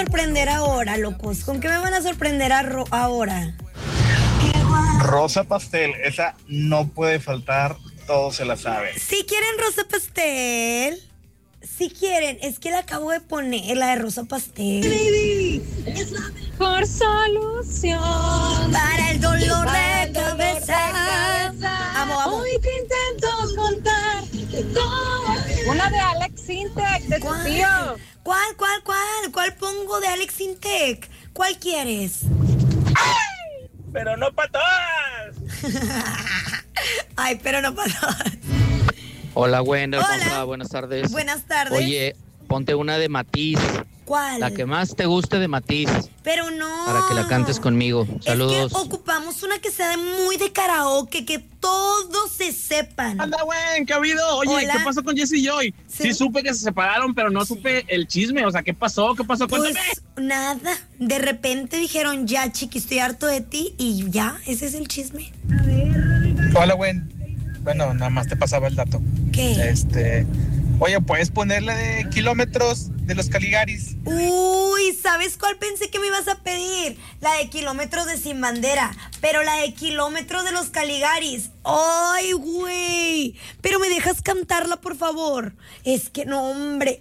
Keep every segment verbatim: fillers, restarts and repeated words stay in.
sorprender ahora, locos? ¿Con qué me van a sorprender a ro- ahora? Rosa pastel, esa no puede faltar, todos se la saben. Si quieren rosa pastel, si quieren, es que la acabo de poner, la de rosa pastel. Por solución Para el dolor para de el dolor cabeza. de cabeza. Vamos, vamos. Hoy te intento contar todo. Una de Alex Intec, de tu ¿Cuál? tío. ¿Cuál, cuál, cuál? ¿Cuál pongo de Alex Intec? ¿Cuál quieres? Pero no para todas. Ay, pero no pasa. Hola, buenas, Hola. Rafa, buenas tardes. Buenas tardes. Oye, ponte una de Matiz, ¿Cuál? la que más te guste de Matiz, Pero no. para que la cantes conmigo. Saludos. Es que ocupamos una que sea de muy de karaoke, que todos se sepan. Anda, güey, ¿qué ha habido? Oye, Hola. ¿qué pasó con Jesse y Joy? Sí. Sí. supe que se separaron, pero no supe el chisme. O sea, ¿qué pasó? ¿Qué pasó? Pues Cuéntame. nada, de repente dijeron, ya chiqui, estoy harto de ti, y ya, ese es el chisme. Hola, Gwen. Bueno, nada más te pasaba el dato. ¿Qué? Este, oye, ¿puedes ponerle de kilómetros de los Caligaris? Uy, ¿sabes cuál pensé que me ibas a pedir? La de kilómetros de Sin Bandera, pero la de kilómetros de los Caligaris. ¡Ay, güey! Pero me dejas cantarla, por favor. Es que no, hombre.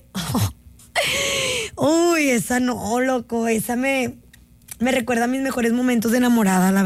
Uy, esa no, loco, esa me, me recuerda a mis mejores momentos de enamorada, la